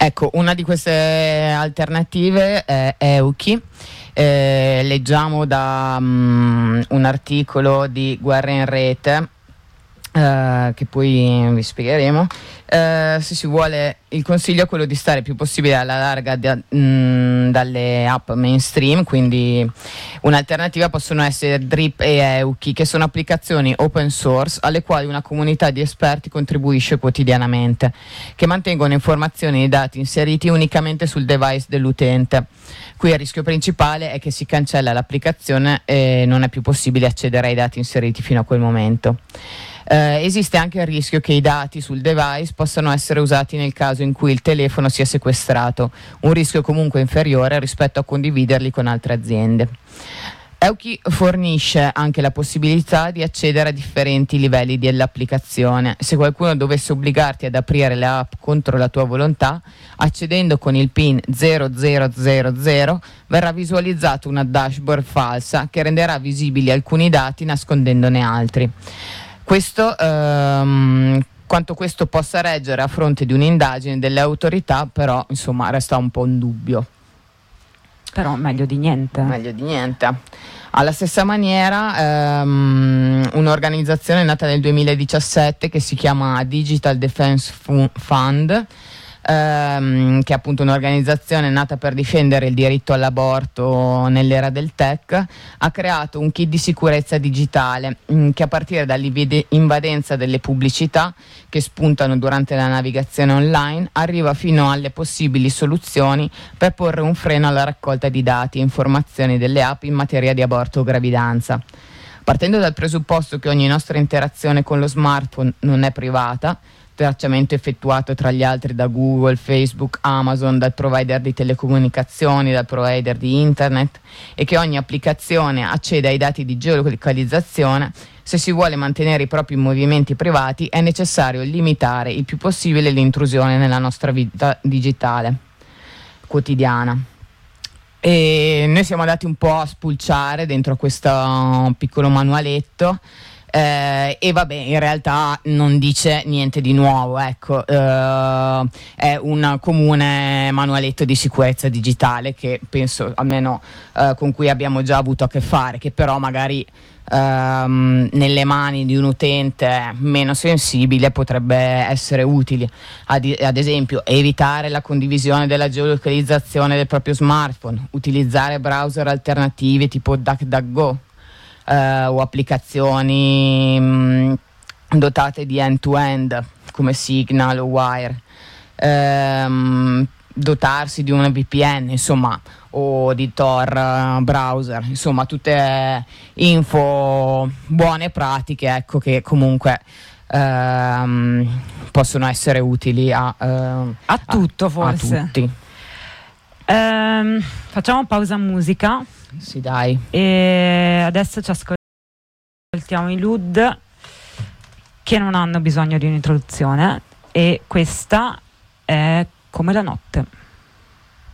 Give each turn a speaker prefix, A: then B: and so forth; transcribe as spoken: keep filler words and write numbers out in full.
A: Ecco, una di queste alternative è Euchi. Eh, leggiamo da um, un articolo di Guerra in Rete, Uh, che poi vi spiegheremo. Uh, se si vuole, il consiglio è quello di stare il più possibile alla larga da, mh, dalle app mainstream, quindi un'alternativa possono essere Drip e Euchi, che sono applicazioni open source alle quali una comunità di esperti contribuisce quotidianamente, che mantengono informazioni e dati inseriti unicamente sul device dell'utente. Qui il rischio principale è che si cancella l'applicazione e non è più possibile accedere ai dati inseriti fino a quel momento. Eh, esiste anche il rischio che i dati sul device possano essere usati nel caso in cui il telefono sia sequestrato, un rischio comunque inferiore rispetto a condividerli con altre aziende. Euchi fornisce anche la possibilità di accedere a differenti livelli dell'applicazione. Se qualcuno dovesse obbligarti ad aprire le app contro la tua volontà, accedendo con il PIN zero zero zero zero, verrà visualizzato una dashboard falsa che renderà visibili alcuni dati nascondendone altri. Questo, ehm, quanto questo possa reggere a fronte di un'indagine delle autorità, però insomma resta un po' un dubbio.
B: Però meglio di niente.
A: Meglio di niente. Alla stessa maniera, ehm, un'organizzazione nata nel duemiladiciassette che si chiama Digital Defense Fund, ehm, che è appunto un'organizzazione nata per difendere il diritto all'aborto nell'era del tech, ha creato un kit di sicurezza digitale mh, che a partire dall'invadenza delle pubblicità che spuntano durante la navigazione online arriva fino alle possibili soluzioni per porre un freno alla raccolta di dati e informazioni delle app in materia di aborto o gravidanza. Partendo dal presupposto che ogni nostra interazione con lo smartphone non è privata, tracciamento effettuato tra gli altri da Google, Facebook, Amazon, dal provider di telecomunicazioni, dal provider di internet, e che ogni applicazione accede ai dati di geolocalizzazione, se si vuole mantenere i propri movimenti privati è necessario limitare il più possibile l'intrusione nella nostra vita digitale quotidiana. E noi siamo andati un po' a spulciare dentro questo piccolo manualetto. Eh, e vabbè, in realtà non dice niente di nuovo, ecco, eh, è un comune manualetto di sicurezza digitale che penso almeno eh, con cui abbiamo già avuto a che fare, che però magari ehm, nelle mani di un utente meno sensibile potrebbe essere utile. Ad, ad esempio, evitare la condivisione della geolocalizzazione del proprio smartphone, utilizzare browser alternativi tipo DuckDuckGo. Uh, o applicazioni mh, dotate di end-to-end come Signal o Wire, um, dotarsi di una V P N, insomma, o di Tor uh, browser, insomma tutte info buone e pratiche, ecco, che comunque um, possono essere utili a, uh,
B: a tutto forse
A: a tutti.
B: Um, facciamo pausa musica.
A: Sì, dai.
B: E adesso ci ascoltiamo i L U D, che non hanno bisogno di un'introduzione, e questa è Come la notte.